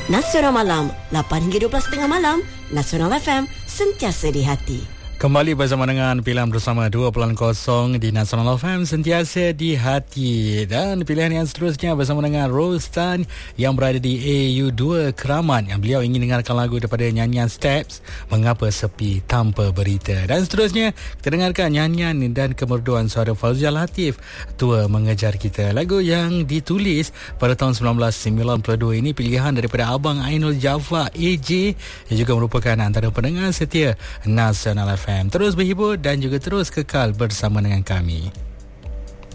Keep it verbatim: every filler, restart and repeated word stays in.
Nasional Malam, lapan hingga dua belas tiga puluh malam. Nasional F M, sentiasa di hati. Kembali bersama dengan pilihan bersama dua kosong di Nasional F M, sentiasa di hati. Dan pilihan yang seterusnya bersama dengan Rostan yang berada di A U dua Keramat, yang beliau ingin dengarkan lagu daripada nyanyian Steps, Mengapa Sepi Tanpa Berita. Dan seterusnya kita dengarkan nyanyian dan kemerduan suara Fauzia Latif, Tua Mengejar Kita. Lagu yang ditulis pada tahun sembilan belas sembilan puluh dua ini, pilihan daripada Abang Ainul Jafar A J, yang juga merupakan antara pendengar setia Nasional F M. Terus berhibur dan juga terus kekal bersama dengan kami.